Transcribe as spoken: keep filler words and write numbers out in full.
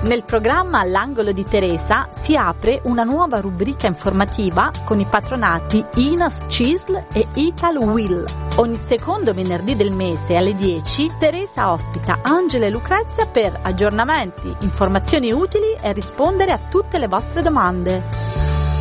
Nel programma All'angolo di Teresa si apre una nuova rubrica informativa con i patronati I N A S C I S L e Ital Will. Ogni secondo venerdì del mese alle dieci Teresa ospita Angela e Lucrezia per aggiornamenti, informazioni utili e rispondere a tutte le vostre domande.